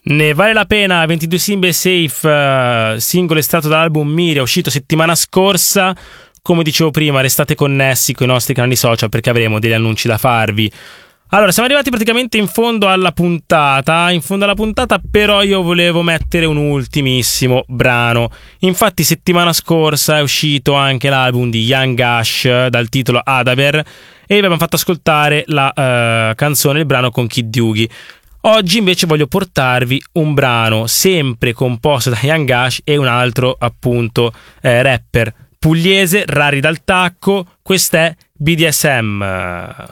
Ne vale la pena, 22 Simbe Safe, singolo estratto dall'album Miria, uscito settimana scorsa. Come dicevo prima, restate connessi con i nostri canali social perché avremo degli annunci da farvi. Allora, siamo arrivati praticamente in fondo alla puntata. Però io volevo mettere un ultimissimo brano. Infatti settimana scorsa è uscito anche l'album di Young Ash dal titolo Adaver e vi abbiamo fatto ascoltare la canzone, il brano con Kid Yugi. Oggi invece voglio portarvi un brano sempre composto da Young Ash e un altro appunto rapper pugliese, Rari dal Tacco. Questa è BDSM.